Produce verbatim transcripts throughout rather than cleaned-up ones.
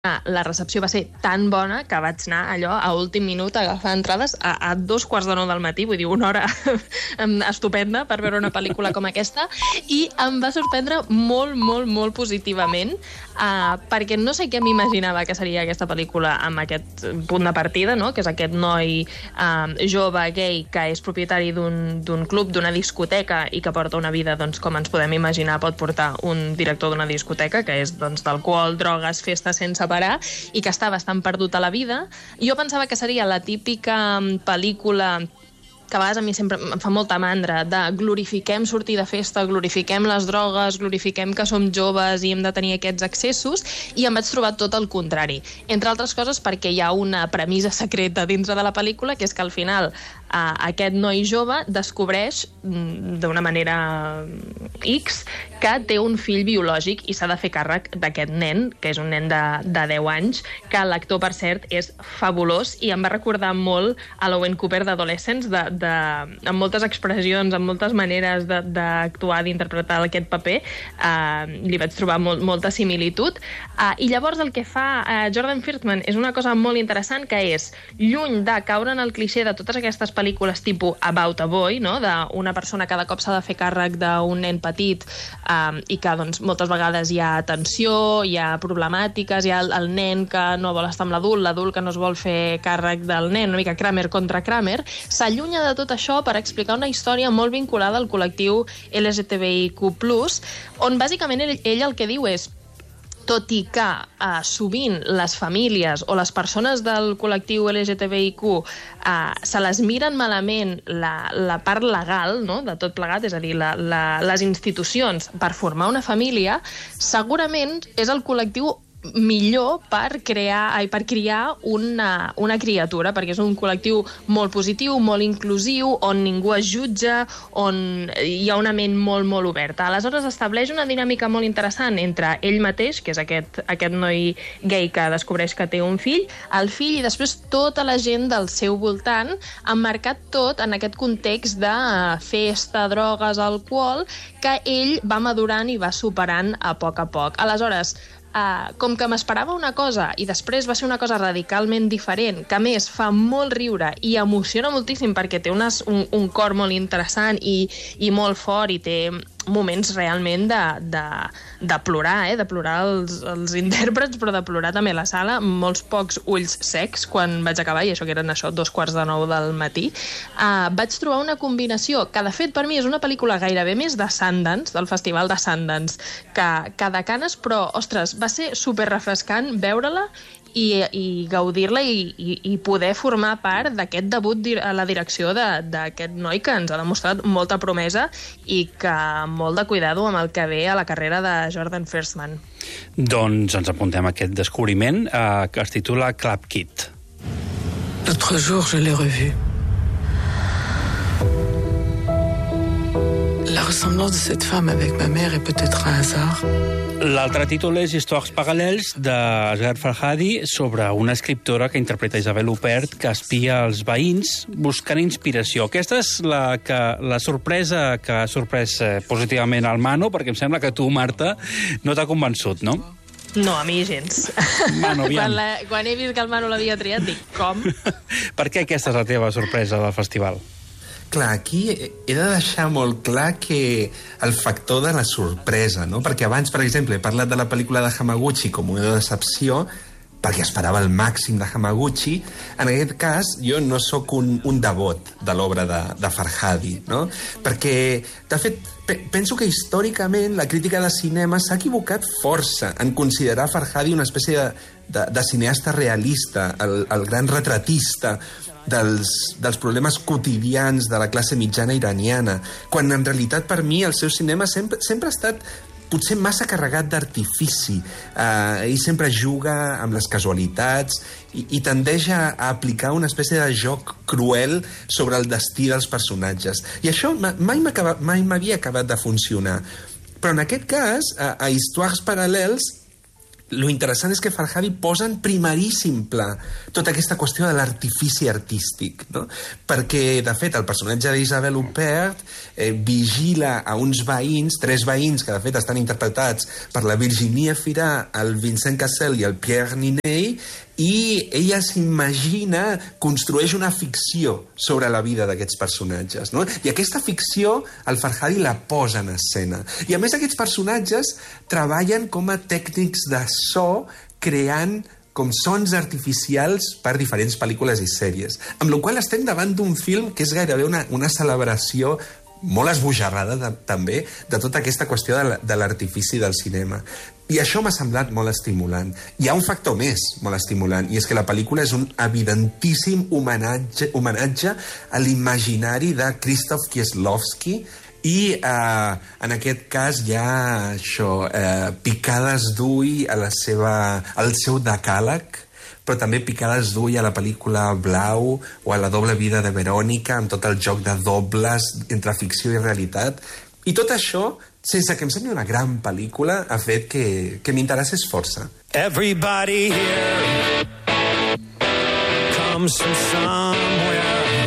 la recepció va ser tan bona que vaig anar allò a últim minut a agafar entrades a, a dos quarts de nou del matí, vull dir, una hora estupenda per veure una pel·lícula com aquesta, i em va sorprendre molt, molt, molt positivament, uh, perquè no sé què m'imaginava que seria aquesta pel·lícula amb aquest punt de partida, no? Que és aquest noi uh, jove, gay, que és propietari d'un club, d'una discoteca, i que porta una vida, doncs, com ens podem imaginar, pot portar un director d'una discoteca, que és, doncs, d'alcohol, drogues, festa sense parar, i que està bastant perdut a la vida. Jo pensava que seria la típica pel·lícula que a vegades a mi sempre em fa molta mandra, de glorifiquem sortir de festa, glorifiquem les drogues, glorifiquem que som joves i hem de tenir aquests accessos, i em vaig trobar tot el contrari. Entre altres coses perquè hi ha una premissa secreta dintre de la pel·lícula, que és que al final eh, aquest noi jove descobreix d'una manera X que té un fill biològic i s'ha de fer càrrec d'aquest nen, que és un nen de, de deu anys, que l'actor, per cert, és fabulós, i em va recordar molt a l'Owen Cooper d'Adolescents, de, de, amb moltes expressions, amb moltes maneres d'actuar, d'interpretar aquest paper. Eh, li vaig trobar molt, molta similitud. Eh, I llavors el que fa eh, Jordan Firstman és una cosa molt interessant, que és, lluny de caure en el clixé de totes aquestes pel·lícules tipus About a Boy, no? D'una persona que cada cop s'ha de fer càrrec d'un nen petit, Um, i que doncs, moltes vegades hi ha tensió, hi ha problemàtiques, hi ha el, el nen que no vol estar amb l'adult, l'adult que no es vol fer càrrec del nen, una mica Kramer contra Kramer. S'allunya de tot això per explicar una història molt vinculada al col·lectiu L G T B I Q plus, on bàsicament ell, ell el que diu és, tot i que eh, sovint les famílies o les persones del col·lectiu L G T B I Q eh, se les miren malament la, la part legal, no?, de tot plegat, és a dir, la, la, les institucions per formar una família, segurament és el col·lectiu millor per crear, ai, per criar una, una criatura, perquè és un col·lectiu molt positiu, molt inclusiu, on ningú es jutja, on hi ha una ment molt, molt oberta. Aleshores estableix una dinàmica molt interessant entre ell mateix, que és aquest, aquest noi gay que descobreix que té un fill, el fill i després tota la gent del seu voltant, emmarcat tot en aquest context de festa, drogues, alcohol, que ell va madurant i va superant a poc a poc. Aleshores, Uh, com que m'esperava una cosa i després va ser una cosa radicalment diferent, que a més fa molt riure i emociona moltíssim perquè té unes, un, un cor molt interessant i, i molt fort, i té moments realment de, de, de plorar, eh? de plorar els, els intèrprets, però de plorar també la sala, amb molts pocs ulls secs quan vaig acabar, i això que eren això, dos quarts de nou del matí. Uh, vaig trobar una combinació que, de fet, per mi és una pel·lícula gairebé més de Sundance, del Festival de Sundance, que, que de Canes, però, ostres, va ser super refrescant veure-la i, i gaudir-la i, i, i poder formar part d'aquest debut a la direcció d'aquest noi que ens ha demostrat molta promesa i que molt de cuidado amb el que ve a la carrera de Jordan Firstman. Doncs ens apuntem a aquest descobriment eh, que es titula Club Kid. L'autre jour, je l'ai revu. La ressemblance de cette femme avec ma mère est peut-être un hasard. L'altre títol és Histoires paral·lels d'Asghar Farhadi, sobre una escriptora que interpreta Isabel Huppert, que espia els veïns buscant inspiració. Aquesta és la, que, la sorpresa que ha sorprès positivament al Manu, perquè em sembla que tu, Marta, no t'ha convençut, no? No, a mi gens. Manu, quan, la, quan he vist que el Manu l'havia triat, dic, com? Per què aquesta és la teva sorpresa del festival? Clar, aquí he de deixar molt clar que el factor de la sorpresa, no? Perquè abans, per exemple, he parlat de la pel·lícula de Hamaguchi com una decepció, perquè esperava el màxim de Hamaguchi. En aquest cas, jo no sóc un, un devot de l'obra de, de Farhadi, no? Perquè, de fet, pe penso que històricament la crítica de cinema s'ha equivocat força en considerar Farhadi una espècie de, de, de cineasta realista, el, el gran retratista dels, dels problemes quotidians de la classe mitjana iraniana, quan en realitat per mi el seu cinema sempre, sempre ha estat potser massa carregat d'artifici, eh, i sempre juga amb les casualitats i, i tendeix a, a aplicar una espècie de joc cruel sobre el destí dels personatges. I això mai m'havia acabat de funcionar. Però en aquest cas, a, a Histoires paral·lels, lo interessant és que Farhadi posa en primeríssim pla tota aquesta qüestió de l'artifici artístic, no? Perquè, de fet, el personatge d'Isabelle Huppert eh, vigila a uns veïns, tres veïns, que de fet estan interpretats per la Virginie Fira, el Vincent Cassel i el Pierre Niney, i ella s'imagina, construeix una ficció sobre la vida d'aquests personatges, no? I aquesta ficció el Farhadi la posa en escena. I a més aquests personatges treballen com a tècnics de so, creant com sons artificials per diferents pel·lícules i sèries. Amb la qual cosa estem davant d'un film que és gairebé una, una celebració molt esbojarrada, de, també, de tota aquesta qüestió de l'artifici del cinema. I això m'ha semblat molt estimulant. Hi ha un factor més molt estimulant, i és que la pel·lícula és un evidentíssim homenatge, homenatge a l'imaginari de Krzysztof Kieslowski, i eh, en aquest cas hi ha això, eh, picades d'ull a la seva, al seu decàleg, però també picades d'ull a la pel·lícula Blau o a La doble vida de Verònica, amb tot el joc de dobles entre ficció i realitat. I tot això, sense que em sembli una gran pel·lícula, ha fet que, que m'interessés força. Everybody here comes from somewhere.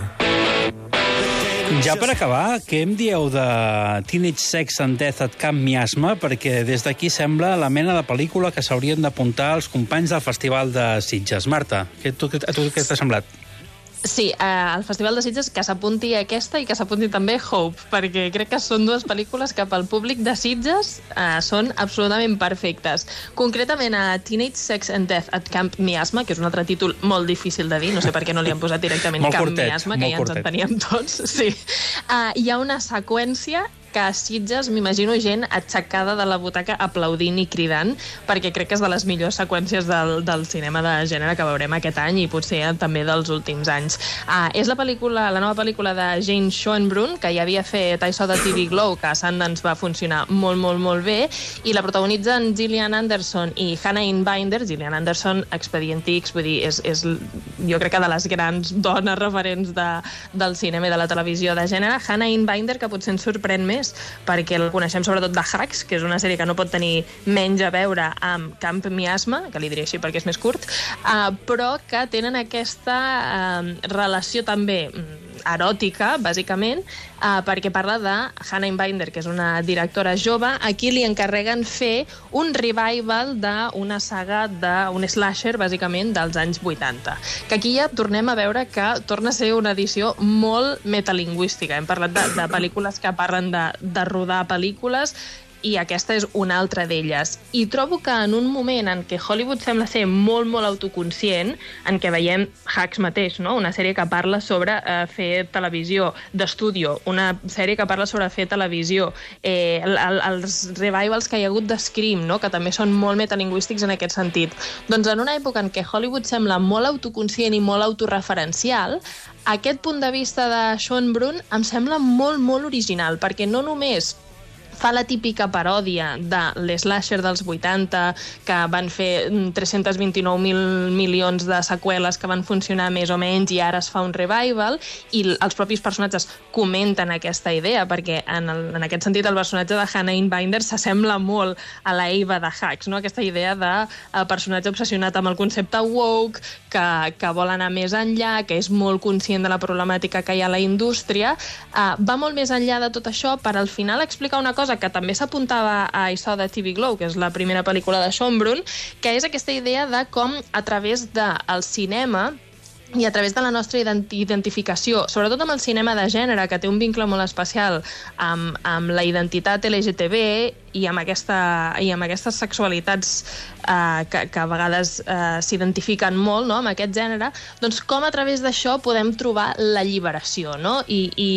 Ja per acabar, què em dieu de Teenage Sex and Death at Camp Miasma? Perquè des d'aquí sembla la mena de pel·lícula que s'haurien d'apuntar els companys del Festival de Sitges. Marta, a tu què t'ha semblat? Sí, eh, al Festival de Sitges que s'apunti aquesta i que s'apunti també Hope, perquè crec que són dues pel·lícules que pel públic de Sitges eh, són absolutament perfectes. Concretament a Teenage Sex and Death at Camp Miasma, que és un altre títol molt difícil de dir, no sé per què no li han posat directament molt Camp curtet, Miasma, que ja ens enteníem tots. Sí. Uh, hi ha una seqüència que a Sitges m'imagino gent aixecada de la butaca aplaudint i cridant, perquè crec que és de les millors seqüències del, del cinema de gènere que veurem aquest any i potser també dels últims anys. Uh, és la pel·lícula, la nova pel·lícula de Jane Schoenbrunn, que ja havia fet I Saw the T V Glow, que a Sundance va funcionar molt, molt, molt bé, i la protagonitzen Gillian Anderson i Hannah Einbinder. Gillian Anderson, Expedient X, vull dir, és, és jo crec que de les grans dones referents de, del cinema i de la televisió de gènere. Hannah Einbinder, que potser ens sorprèn més, perquè el coneixem sobretot de Hacks, que és una sèrie que no pot tenir menys a veure amb Camp Miasma, que li diré així perquè és més curt, uh, però que tenen aquesta uh, relació també eròtica, bàsicament, uh, perquè parla de Hannah Einbinder, que és una directora jove, a qui li encarreguen fer un revival d'una saga d'un slasher, bàsicament, dels anys vuitanta. Que aquí ja tornem a veure que torna a ser una edició molt metalingüística. Hem parlat de, de pel·lícules que parlen de, de rodar pel·lícules, i aquesta és una altra d'elles. I trobo que en un moment en què Hollywood sembla ser molt, molt autoconscient, en què veiem Hacks mateix, no? Una sèrie que parla sobre eh, fer televisió d'estudi, una sèrie que parla sobre fer televisió, eh, el, el, els revivals que hi ha hagut de Scream, no? Que també són molt metalingüístics en aquest sentit. Doncs en una època en què Hollywood sembla molt autoconscient i molt autorreferencial, aquest punt de vista de Schoenbrunn em sembla molt, molt original, perquè no només fa la típica paròdia de l'slasher dels vuitanta, que van fer tres-cents vint-i-nou mil milions de seqüeles que van funcionar més o menys i ara es fa un revival, i els propis personatges comenten aquesta idea, perquè en, el, en aquest sentit el personatge de Hannah Einbinder s'assembla molt a la Eva de Hacks, no? Aquesta idea de uh, personatge obsessionat amb el concepte woke, que, que vol anar més enllà, que és molt conscient de la problemàtica que hi ha a la indústria, uh, va molt més enllà de tot això per al final explicar una cosa que també s'apuntava a I Saw the T V Glow, que és la primera pel·lícula de Schoenbrunn, que és aquesta idea de com a través del cinema i a través de la nostra identificació, sobretot amb el cinema de gènere, que té un vincle molt especial amb, amb la identitat L G T B i amb, aquesta, i amb aquestes sexualitats eh, que, que a vegades eh, s'identifiquen molt, no?, amb aquest gènere, doncs com a través d'això podem trobar la lliberació, no? I, i,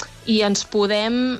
i ens podem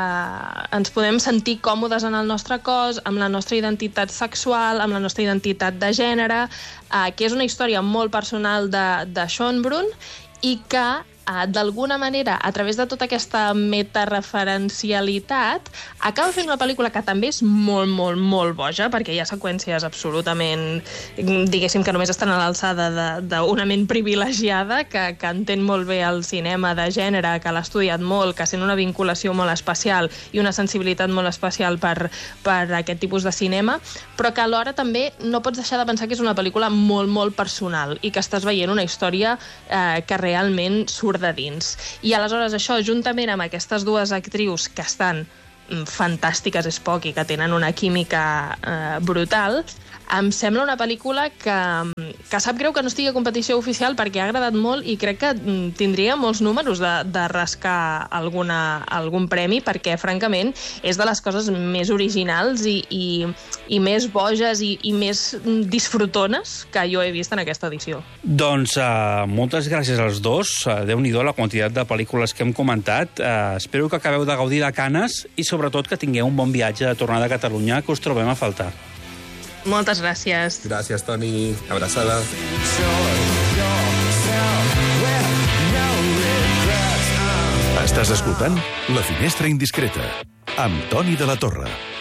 Uh, ens podem sentir còmodes en el nostre cos, amb la nostra identitat sexual, amb la nostra identitat de gènere, uh, que és una història molt personal de, de Schoenbrunn i que uh, d'alguna manera, a través de tota aquesta metareferencialitat, acaba fent una pel·lícula que també és molt, molt, molt boja, perquè hi ha seqüències absolutament, diguéssim, que només estan a l'alçada d'una ment privilegiada, que, que entén molt bé el cinema de gènere, que l'ha estudiat molt, que sent una vinculació molt especial i una sensibilitat molt especial per, per aquest tipus de cinema, però que alhora també no pots deixar de pensar que és una pel·lícula molt, molt personal i que estàs veient una història eh, que realment surt de dins. I aleshores això, juntament amb aquestes dues actrius que estan fantàstiques, és poc, i que tenen una química eh, brutal, em sembla una pel·lícula que, que sap greu que no estigui a competició oficial perquè ha agradat molt i crec que tindria molts números de, de rascar alguna, algun premi, perquè francament és de les coses més originals i, i, i més boges i, i més disfrutones que jo he vist en aquesta edició. Doncs uh, moltes gràcies als dos. Uh, Déu-n'hi-do la quantitat de pel·lícules que hem comentat. Uh, espero que acabeu de gaudir de Canes i sobretot que tingueu un bon viatge de tornada a Catalunya, que us trobem a faltar. Moltes gràcies. Gràcies, Toni. Abraçada. Estàs escoltant La Finestra Indiscreta, amb Toni de la Torre.